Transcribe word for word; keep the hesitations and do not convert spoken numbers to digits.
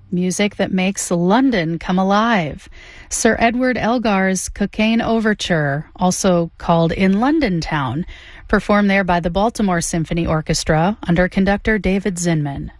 Music that makes London come alive. Sir Edward Elgar's Cocaine Overture, also called In London Town, performed there by the Baltimore Symphony Orchestra under conductor David Zinman.